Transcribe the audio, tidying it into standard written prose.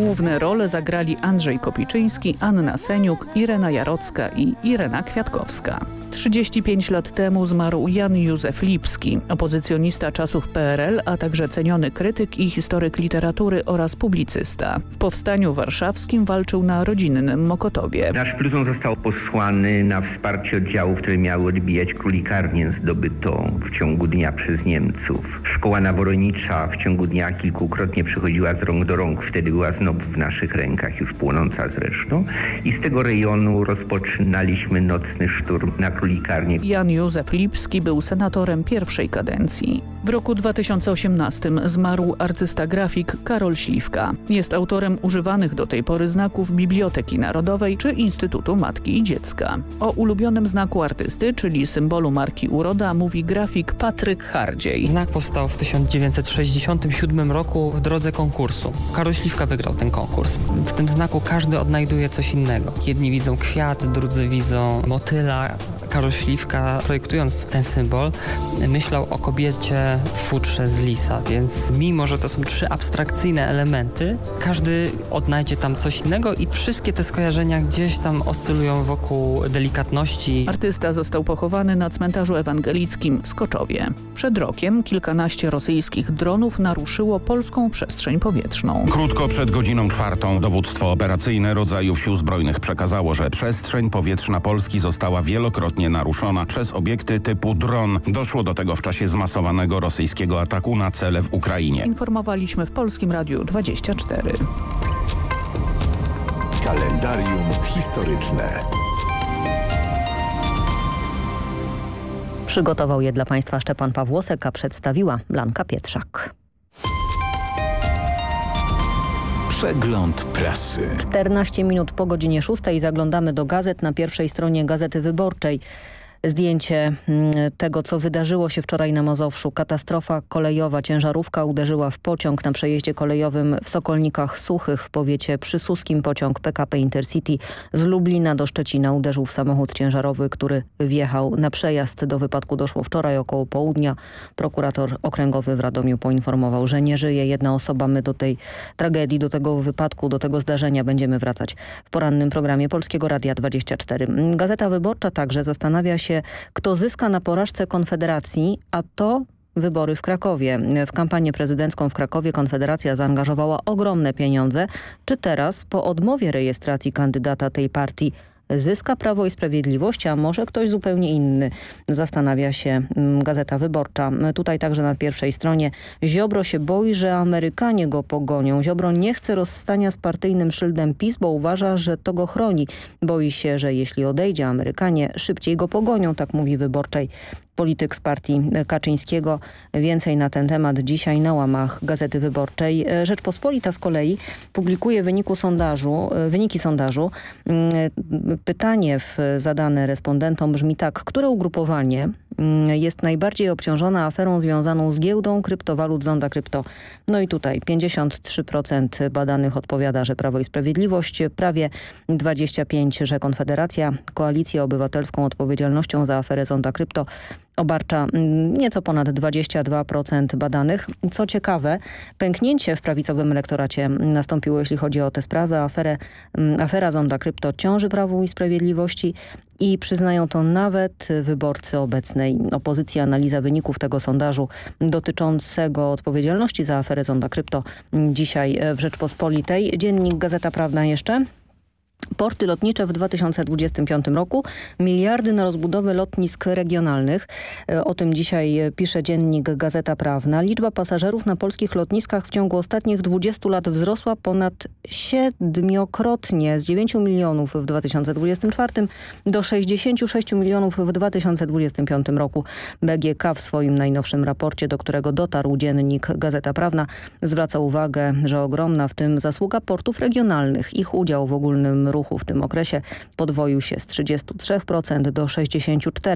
Główne role zagrali Andrzej Kopiczyński, Anna Seniuk, Irena Jarocka i Irena Kwiatkowska. 35 lat temu zmarł Jan Józef Lipski, opozycjonista czasów PRL, a także ceniony krytyk i historyk literatury oraz publicysta. W Powstaniu Warszawskim walczył na rodzinnym Mokotowie. Nasz pluton został posłany na wsparcie oddziałów, które miały odbijać królikarnię zdobytą w ciągu dnia przez Niemców. Szkoła nawolenicza w ciągu dnia kilkukrotnie przechodziła z rąk do rąk. Wtedy była znowu w naszych rękach, już płonąca zresztą. I z tego rejonu rozpoczynaliśmy nocny szturm na królikarnię. Jan Józef Lipski był senatorem pierwszej kadencji. W roku 2018 zmarł artysta grafik Karol Śliwka. Jest autorem używanych do tej pory znaków Biblioteki Narodowej czy Instytutu Matki i Dziecka. O ulubionym znaku artysty, czyli symbolu marki Uroda, mówi grafik Patryk Hardziej. Znak powstał w 1967 roku w drodze konkursu. Karol Śliwka wygrał ten konkurs. W tym znaku każdy odnajduje coś innego. Jedni widzą kwiat, drudzy widzą motyla. Karol Śliwka, projektując ten symbol, myślał o kobiecie w futrze z lisa, więc mimo, że to są trzy abstrakcyjne elementy, każdy odnajdzie tam coś innego i wszystkie te skojarzenia gdzieś tam oscylują wokół delikatności. Artysta został pochowany na cmentarzu ewangelickim w Skoczowie. Przed rokiem kilkanaście rosyjskich dronów naruszyło polską przestrzeń powietrzną. Krótko przed godziną 4 dowództwo operacyjne rodzajów Sił Zbrojnych przekazało, że przestrzeń powietrzna Polski została wielokrotnie naruszona przez obiekty typu dron. Doszło do tego w czasie zmasowanego rosyjskiego ataku na cele w Ukrainie. Informowaliśmy w Polskim Radiu 24. Kalendarium historyczne. Przygotował je dla Państwa Szczepan Pawłosek, a przedstawiła Blanka Pietrzak. Przegląd prasy. 14 minut po godzinie 6 zaglądamy do gazet. Na pierwszej stronie Gazety Wyborczej zdjęcie tego, co wydarzyło się wczoraj na Mazowszu. Katastrofa kolejowa. Ciężarówka uderzyła w pociąg na przejeździe kolejowym w Sokolnikach Suchych w powiecie przysuskim. Pociąg PKP Intercity z Lublina do Szczecina uderzył w samochód ciężarowy, który wjechał na przejazd. Do wypadku doszło wczoraj około południa. Prokurator okręgowy w Radomiu poinformował, że nie żyje jedna osoba. My do tej tragedii, do tego wypadku, do tego zdarzenia będziemy wracać w porannym programie Polskiego Radia 24. Gazeta Wyborcza także zastanawia się, kto zyska na porażce Konfederacji, a to wybory w Krakowie. W kampanię prezydencką w Krakowie Konfederacja zaangażowała ogromne pieniądze. Czy teraz, po odmowie rejestracji kandydata tej partii, zyska Prawo i Sprawiedliwość, a może ktoś zupełnie inny? Zastanawia się Gazeta Wyborcza. Tutaj także na pierwszej stronie Ziobro się boi, że Amerykanie go pogonią. Ziobro nie chce rozstania z partyjnym szyldem PiS, bo uważa, że to go chroni. Boi się, że jeśli odejdzie, Amerykanie szybciej go pogonią, tak mówi Wyborczej polityk z partii Kaczyńskiego. Więcej na ten temat dzisiaj na łamach Gazety Wyborczej. Rzeczpospolita z kolei publikuje wyniki sondażu. Pytanie zadane respondentom brzmi tak: które ugrupowanie jest najbardziej obciążone aferą związaną z giełdą kryptowalut Zonda Krypto? No i tutaj 53% badanych odpowiada, że Prawo i Sprawiedliwość, prawie 25%, że Konfederacja. Koalicję Obywatelską odpowiedzialnością za aferę Zonda Krypto obarcza nieco ponad 22% badanych. Co ciekawe, pęknięcie w prawicowym elektoracie nastąpiło, jeśli chodzi o tę sprawę. Afera Zonda Krypto ciąży Prawu i Sprawiedliwości i przyznają to nawet wyborcy obecnej opozycji. Analiza wyników tego sondażu dotyczącego odpowiedzialności za aferę Zonda Krypto dzisiaj w Rzeczpospolitej. Dziennik Gazeta Prawna jeszcze. Porty lotnicze w 2025 roku, miliardy na rozbudowę lotnisk regionalnych. O tym dzisiaj pisze dziennik Gazeta Prawna. Liczba pasażerów na polskich lotniskach w ciągu ostatnich 20 lat wzrosła ponad 7-krotnie, z 9 milionów w 2024 do 66 milionów w 2025 roku. BGK w swoim najnowszym raporcie, do którego dotarł dziennik Gazeta Prawna, zwraca uwagę, że ogromna w tym zasługa portów regionalnych. Ich udział w ogólnym ruchu w tym okresie podwoił się z 33% do 64%.